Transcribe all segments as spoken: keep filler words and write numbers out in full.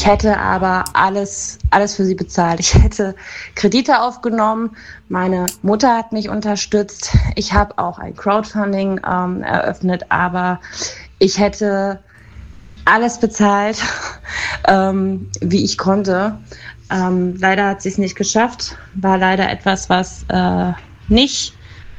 Ich hätte aber alles, alles für sie bezahlt. Ich hätte Kredite aufgenommen. Meine Mutter hat mich unterstützt. Ich habe auch ein Crowdfunding ähm, eröffnet, aber ich hätte alles bezahlt, ähm, wie ich konnte. Ähm, leider hat sie es nicht geschafft. War leider etwas, was äh, nicht,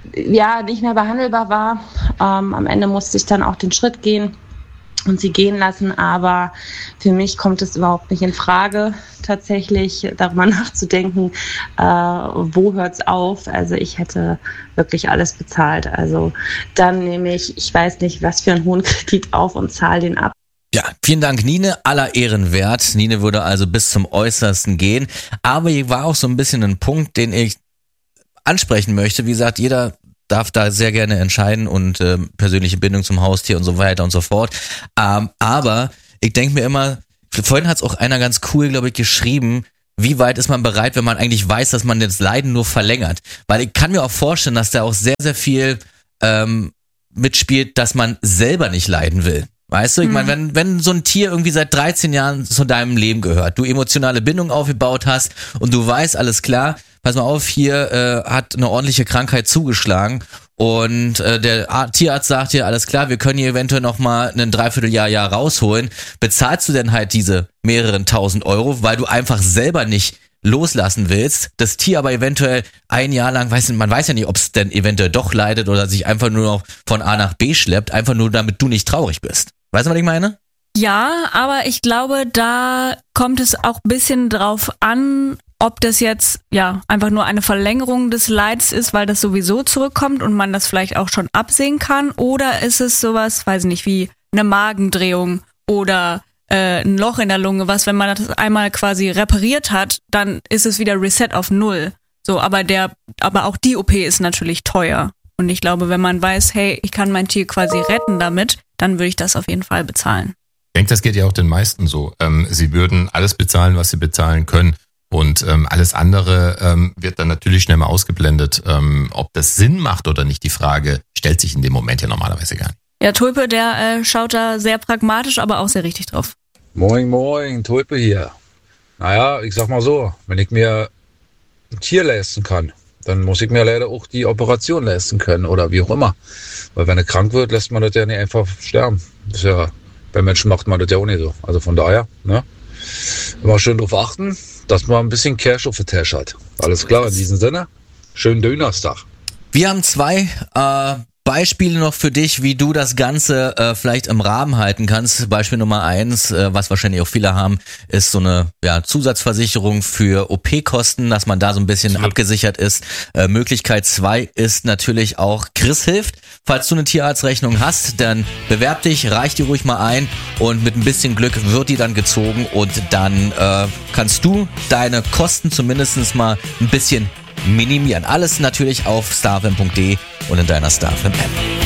ja, nicht mehr behandelbar war. Ähm, am Ende musste ich dann auch den Schritt gehen und sie gehen lassen, aber für mich kommt es überhaupt nicht in Frage, tatsächlich darüber nachzudenken, äh, wo hört's auf. Also ich hätte wirklich alles bezahlt. Also dann nehme ich, ich weiß nicht, was für einen hohen Kredit auf und zahle den ab. Ja, vielen Dank, Nine, aller Ehren wert. Nine würde also bis zum Äußersten gehen, aber hier war auch so ein bisschen ein Punkt, den ich ansprechen möchte. Wie gesagt, jeder darf da sehr gerne entscheiden und äh, persönliche Bindung zum Haustier und so weiter und so fort. Ähm, aber ich denke mir immer, vorhin hat es auch einer ganz cool, glaube ich, geschrieben, wie weit ist man bereit, wenn man eigentlich weiß, dass man das Leiden nur verlängert. Weil ich kann mir auch vorstellen, dass da auch sehr, sehr viel ähm, mitspielt, dass man selber nicht leiden will. Weißt du, ich meine, wenn wenn so ein Tier irgendwie seit dreizehn Jahren zu deinem Leben gehört, du emotionale Bindung aufgebaut hast und du weißt, alles klar, pass mal auf, hier äh, hat eine ordentliche Krankheit zugeschlagen und äh, der Ar- Tierarzt sagt dir, alles klar, wir können hier eventuell nochmal ein Dreivierteljahr Jahr rausholen. Bezahlst du denn halt diese mehreren tausend Euro, weil du einfach selber nicht loslassen willst, das Tier aber eventuell ein Jahr lang, weiß, man weiß ja nicht, ob es denn eventuell doch leidet oder sich einfach nur noch von A nach B schleppt, einfach nur damit du nicht traurig bist. Weißt du, was ich meine? Ja, aber ich glaube, da kommt es auch ein bisschen drauf an, ob das jetzt ja einfach nur eine Verlängerung des Leids ist, weil das sowieso zurückkommt und man das vielleicht auch schon absehen kann, oder ist es sowas, weiß ich nicht, wie eine Magendrehung oder äh, ein Loch in der Lunge, was, wenn man das einmal quasi repariert hat, dann ist es wieder Reset auf Null. So, aber der, aber auch die O P ist natürlich teuer. Und ich glaube, wenn man weiß, hey, ich kann mein Tier quasi retten damit, dann würde ich das auf jeden Fall bezahlen. Ich denke, das geht ja auch den meisten so. Ähm, sie würden alles bezahlen, was sie bezahlen können. Und ähm, alles andere ähm, wird dann natürlich schnell mal ausgeblendet. Ähm, ob das Sinn macht oder nicht, die Frage stellt sich in dem Moment ja normalerweise gar nicht. Ja, Tulpe, der äh, schaut da sehr pragmatisch, aber auch sehr richtig drauf. Moin, moin, Tulpe hier. Naja, ich sag mal so, wenn ich mir ein Tier leisten kann, dann muss ich mir leider auch die Operation leisten können oder wie auch immer. Weil wenn er krank wird, lässt man das ja nicht einfach sterben. Das ist ja, bei Menschen macht man das ja auch nicht so. Also von daher, ne, immer schön darauf achten, dass man ein bisschen Cash auf der Tasche hat. Alles klar, in diesem Sinne, schönen Dönerstag. Wir haben zwei äh, Beispiele noch für dich, wie du das Ganze äh, vielleicht im Rahmen halten kannst. Beispiel Nummer eins, äh, was wahrscheinlich auch viele haben, ist so eine ja, Zusatzversicherung für O P-Kosten, dass man da so ein bisschen ja. abgesichert ist. Äh, Möglichkeit zwei ist natürlich auch Chris hilft. Falls du eine Tierarztrechnung hast, dann bewerb dich, reich die ruhig mal ein und mit ein bisschen Glück wird die dann gezogen und dann äh, kannst du deine Kosten zumindest mal ein bisschen minimieren. Alles natürlich auf starfm punkt de und in deiner StarFM App.